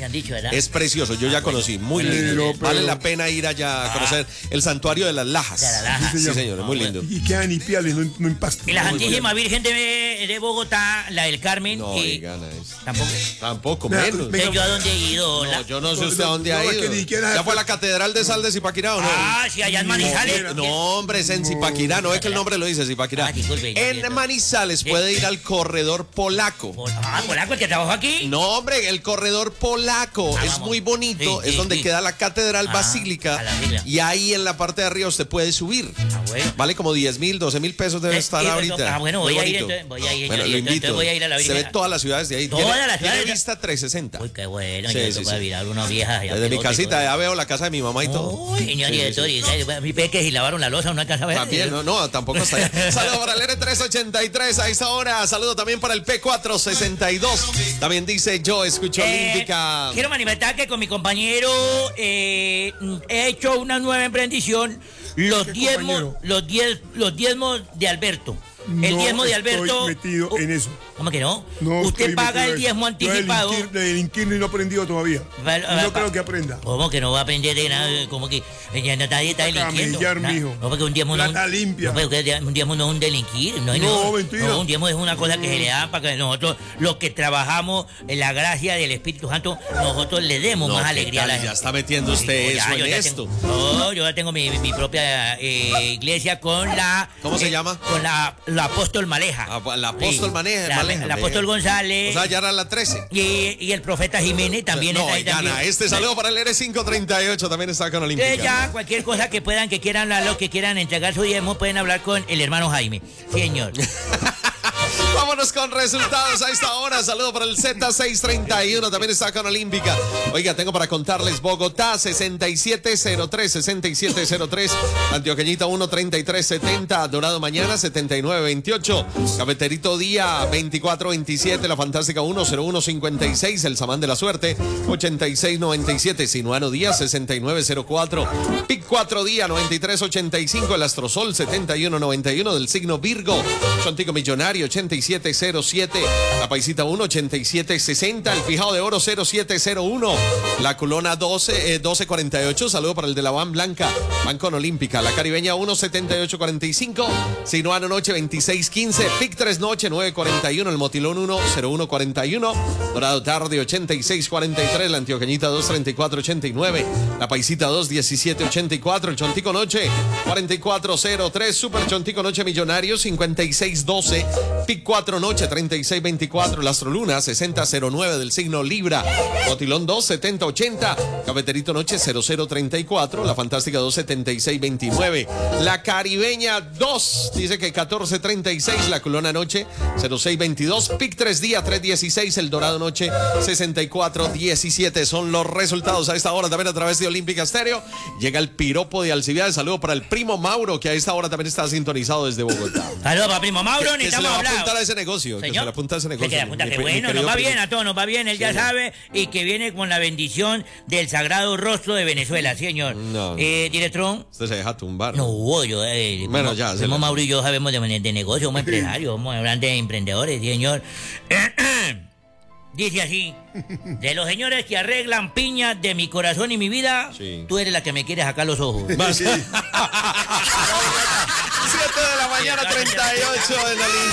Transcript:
Me han dicho, ¿verdad? Es precioso, yo ya conocí, muy lindo. Vale la pena ir allá a conocer el santuario de las Lajas. De las Lajas. Sí, señor, es muy lindo. Y quedan hipiales, no empastan. Y la Santísima Virgen de Bogotá, la del Carmen. No, gana eso. Tampoco. Tampoco, Venga, menos. venga. ¿Yo a dónde he ido? No, yo no sé usted a dónde ha no, es que ido. ni siquiera- ¿Ya fue a la Catedral de Sal de Zipaquirá o no? Ah, sí, allá en Manizales. No, hombre, es en Zipaquirá, no es que el nombre lo dice, Zipaquirá. Ah, disculpe, En Manizales puede ir al corredor polaco. Polaco, el que trabajó aquí. No, hombre, el corredor polaco es vamos. muy bonito, Sí, es donde sí. queda la Catedral Basílica a la Biblia. y ahí en la parte de arriba usted puede subir. Bueno. Vale como 10.000, 12.000 pesos debe estar ahorita. Bueno, Muy voy a ir, bonito. entonces, voy a ir, Bueno, lo entonces invito. voy a ir a la Se Virgen. ve todas las ciudades de ahí. Todas Tiene- las ciudades. Tiene vista 360. Uy, qué bueno, Sí, yo sí, te puedo sí. mirar unas viejas. Desde mi casita ya veo la casa de mi mamá y todo. Uy, señor Sí, sí, director, sí. y mi peque, si lavaron la losa, no alcanza a ver. También, no, tampoco hasta allá. Saludos para el R383 a esta hora. Saludo también para el P462. También dice yo escucho Olímpica. Quiero manifestar que con mi compañero he hecho una nueva emprendición. Los diezmos de Alberto. El diezmo de Alberto. Estoy metido en eso. ¿Cómo que no? No Usted estoy paga metido el en diezmo eso. anticipado. De delinquir no he aprendido todavía. No creo que aprenda. ¿Cómo que no va a aprender de nada? ¿Cómo que ya nadie está delinquiendo? Camellar, mijo. No, porque un diezmo no. Plata limpia. No, porque un diezmo no es un delinquir. No, mentira. No, un diezmo es una cosa que se le da para que nosotros, los que trabajamos en la gracia del Espíritu Santo, nosotros le demos No, más ¿qué alegría a la tal? gente. Ya está metiendo usted eso en esto. Yo ya tengo mi propia iglesia con la. ¿Cómo se llama? Con la apóstol Maleja. La apóstol Maleja. El apóstol González. O sea, ya era la 13. Y el profeta Jiménez también No, está ahí. gana. También. Este saludo para el R538 también está con Olímpica. Ustedes ya, cualquier cosa que puedan, que quieran hablar, lo que quieran entregar su diezmo, pueden hablar con el hermano Jaime. Señor. Vámonos con resultados a esta hora. Saludo para el Z631, también está con Olímpica. Oiga, tengo para contarles Bogotá 6703, Antioqueñita 13370, Dorado Mañana 7928, Cafeterito Día 2427, La Fantástica 10156, El Samán de la Suerte 8697, Sinuano Día 6904, Pic 4 Día 9385, El Astrosol 7191 del signo Virgo, Chontico Millonario 8707, La Paisita 1 8760, El Fijado de Oro 0701, La Culona 1248, saludo para el de la Van Blanca, Bancón Olímpica, La Caribeña 17845, Sinuano Noche 2615, Pic 3 Noche 941, El Motilón 10141, Dorado Tarde 8643, La Antioqueñita 23489, La Paisita 21784, El Chontico Noche 4403, Super Chontico Noche Millonario 5612, Pic 4 Noche 3624, La Astroluna 6009 del signo Libra, Motilón 27080, Cafeterito Noche 0034, La Fantástica 27629, La Caribeña 2 dice que 1436, La Culona Noche 0622, Pic 3 Día 316, El Dorado Noche 6417. Son los resultados a esta hora también a través de Olímpica Estéreo. Llega el piropo de Alcibiades. Saludo para el primo Mauro, que a esta hora también está sintonizado desde Bogotá. Saludos para primo Mauro, Que se le necesitamos va a hablar. apuntar a ese negocio. Que se le apunta a ese negocio. Que le apunta, Mi- que mi bueno, querido nos va primo. bien a todos, nos va bien, él ya sabe, y que viene con la bendición del Sagrado Rostro de Venezuela, señor. No. Director. Usted se deja tumbar. No, yo, Bueno, ya, se primo la- Mauro y yo sabemos de negocios, somos empresarios, somos grandes emprendedores, señor. Dice así, de los señores que arreglan piñas de mi corazón y mi vida, Sí. tú eres la que me quiere sacar los ojos. 7 de la mañana, 38 en el